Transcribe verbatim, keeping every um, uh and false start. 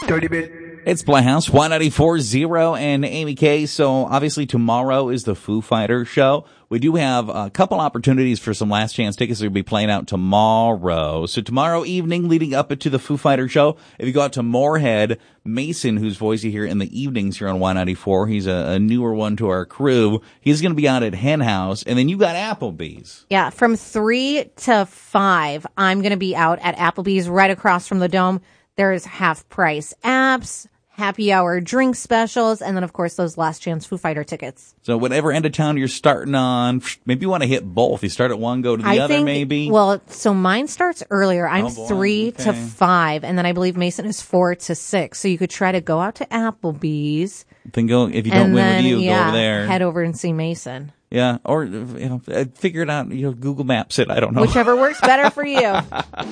thirty minutes. It's Playhouse, Y ninety-four point zero and Amy K. So obviously tomorrow is the Foo Fighters show. We do have a couple opportunities for some last chance tickets that will be playing out tomorrow. So tomorrow evening leading up to the Foo Fighters show, if you go out to Moorhead, Mason, whose voice you hear in the evenings here on Y ninety-four, he's a, a newer one to our crew. He's going to be out at Hen House. And then you got Applebee's. Yeah, from three to five, I'm going to be out at Applebee's right across from the Dome. There's half price apps, happy hour drink specials, and then, of course, those last chance Foo Fighter tickets. So whatever end of town you're starting on, maybe you want to hit both. You start at one, go to the I other, think, maybe? Well, so mine starts earlier. I'm Oh, boy. three Okay. to five, and then I believe Mason is four to six. So you could try to go out to Applebee's. Then go, if you don't and win then, with you, yeah, go over there. head over and see Mason. Yeah, or, you know, figure it out, you know, Google Maps it. I don't know. Whichever works better for you.